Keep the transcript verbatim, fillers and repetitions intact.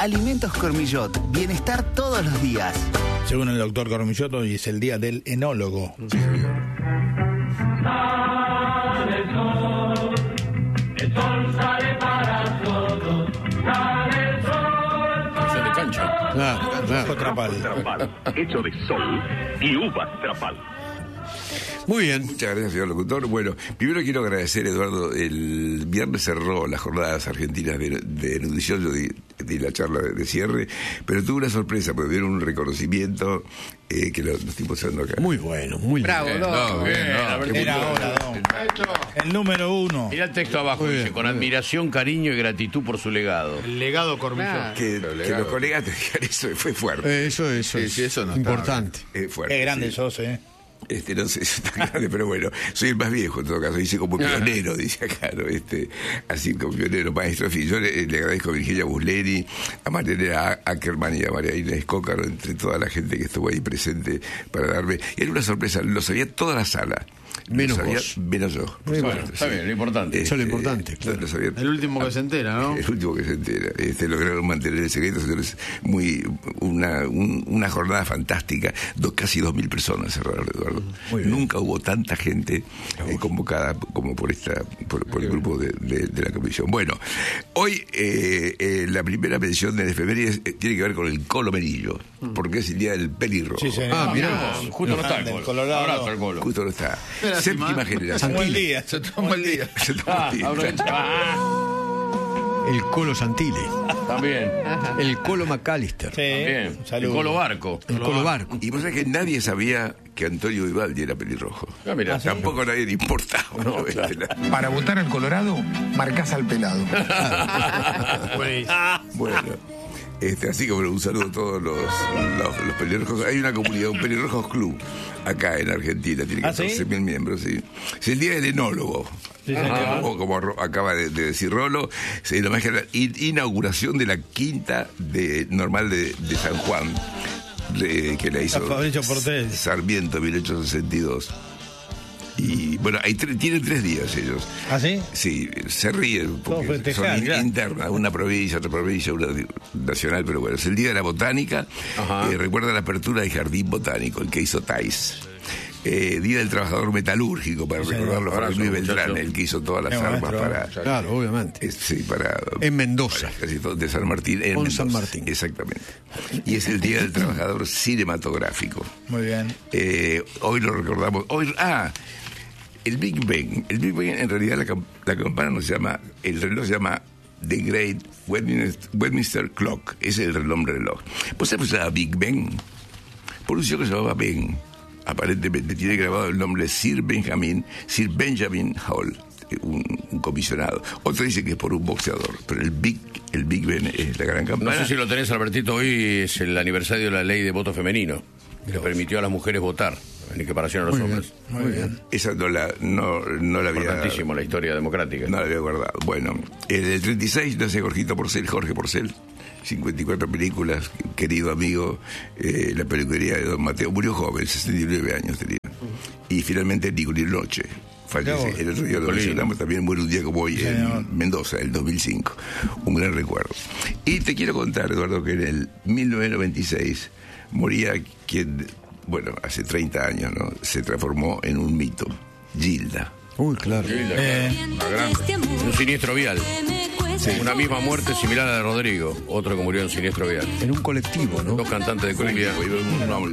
Alimentos Cormillot, bienestar todos los días. Según el doctor Cormillot, hoy es el día del enólogo. Sí, señor. Sale el sol, el sol sale para todos, sale el sol para de cancha. Claro, claro. Trapal. Trapal, hecho de sol y uvas Trapal. Muy bien. Muchas gracias, señor locutor. Bueno, primero quiero agradecer, Eduardo, el viernes cerró las jornadas argentinas de, de nutrición, yo di, di la charla de, de cierre, pero tuve una sorpresa, porque dieron un reconocimiento eh, que los, los tipos haciendo acá. Muy bueno, muy Bravo, bien. no, No, bien, bien, no, bien. qué Era bueno. ahora, don. El número uno. Mirá el texto abajo, Muy dice, bien, con muy bien. admiración, cariño y gratitud por su legado. El legado Cormillot. Claro. Que, que los colegas te digan eso fue fuerte. Eh, eso, eso Sí, es sí, eso no está importante. Eh, fuerte Qué grande sí. sos, eh. Este, no sé, eso está grande, pero bueno, soy el más viejo en todo caso, dice como pionero, dice acá, ¿no? Este, así como pionero, maestro, en fin, yo le, le agradezco a Virginia Busleri, a Mariana Ackerman y a María Inés Cócaro, entre toda la gente que estuvo ahí presente para darme, y era una sorpresa, lo sabía toda la sala. Menos lo sabía, vos. menos yo. Muy Bueno, Sí. está bien, lo importante. Eso es lo Este, importante, claro. lo sabía. El último que se entera, ¿no? El último que se entera. Este, lograron mantener el secreto, señores. Muy, una, un- una jornada fantástica. Dos, casi dos mil personas cerraron, Eduardo. Muy bien. Nunca hubo tanta gente eh, convocada como por esta, por, por el grupo de, de- de la comisión. Bueno, hoy eh, eh, la primera mención de la efemérides eh, tiene que ver con el colo merillo, porque es el día del pelirrojo. Sí, señor. Ah, mirá. Ah, justo no está el Del colo. Colorado. Abrazo al colo. Justo no está. Lástima. Séptima generación. Buen día. Se toma el día. Se toma Ah, el día. aprovecha. Ah, El Colo Santilli. también. El Colo McAllister. Sí. Bien. El Salud. colo barco. El Colo Barco. Y vos sabés que nadie sabía que Antonio Vivaldi era pelirrojo. Ah, mirá. Tampoco a nadie le importaba, ¿no? Este, la- Para votar al Colorado, marcás al pelado. Bueno, este, así como un saludo a todos los, los, los pelirrojos. Hay una comunidad, un pelirrojos club acá en Argentina, tiene ¿Ah, sí? catorce mil miembros, sí. Es el día del enólogo. O como Ro- acaba de, de decir Rolo, se lo más que la in- inauguración de la quinta de normal de, de San Juan, de- que la hizo Fabricio Portel. Sarmiento en mil ochocientos sesenta y dos. Y bueno, hay tre- tienen tres días ellos. ¿Ah, sí? Sí, se ríen Todo porque festejar, son in- claro. internas, una provincia, otra provincia, una di- nacional, pero bueno, es el Día de la Botánica. Ajá. Eh, recuerda la apertura del Jardín Botánico, el que hizo Tais. Eh, Día del Trabajador Metalúrgico, para recordarlo, abrazo, Fray Luis Beltrán, muchacho. el que hizo todas las Qué armas maestro. para... Claro, obviamente. eh, sí, para... En Mendoza. para casi todo, de San Martín. En Con Mendoza, San Martín. Exactamente. Y es el Día del Trabajador Cinematográfico. Muy bien. Eh, hoy lo recordamos. Hoy, ah, el Big Bang. El Big Bang, en realidad, la, cam- la campana no se llama, el reloj se llama The Great Westminster, Westminster Clock. Ese es el nombre del reloj. ¿Vos sabés que se llama Big Bang? Por un sitio que se llamaba Ben. Aparentemente tiene grabado el nombre Sir Benjamin, Sir Benjamin Hall, un, un comisionado. Otro dice que es por un boxeador, pero el Big, el Big Ben es la gran No campana. sé si lo tenés, Albertito, hoy es el aniversario de la ley de voto femenino, que permitió a las mujeres votar, en equiparación a los Muy bien. hombres. Muy bien. Esa no la, no, no la había... Importantísimo la historia democrática. No la había guardado. Bueno, en el treinta y seis nace Jorgito Porcel, Jorge Porcel, cincuenta y cuatro películas, querido amigo, eh, la peluquería de Don Mateo. Murió joven, sesenta y nueve años tenía. Y finalmente Nicolín Noche. Fallece. Mirá vos. El otro día lo Nicolín. mencionamos, también muere un día como hoy Señor. en Mendoza, el dos mil cinco. Un gran recuerdo. Y te quiero contar, Eduardo, que en el mil novecientos noventa y seis moría quien, bueno, hace treinta años, ¿no? Se transformó en un mito. Gilda. Uy, claro. Un siniestro vial. Una misma muerte similar a la de Rodrigo, otro que murió en siniestro vial. En un colectivo, ¿no? Dos cantantes de cumbia. No,